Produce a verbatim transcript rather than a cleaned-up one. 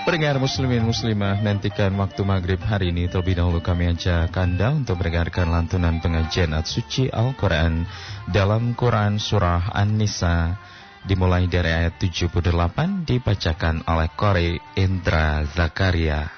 Pendengar muslimin muslimah, nantikan waktu maghrib hari ini. Terlebih dahulu kami ajak Anda untuk mendengarkan lantunan pengajian Suci Al-Quran dalam Quran Surah An-Nisa, dimulai dari ayat tujuh puluh delapan, dibacakan oleh Qori Indra Zakaria.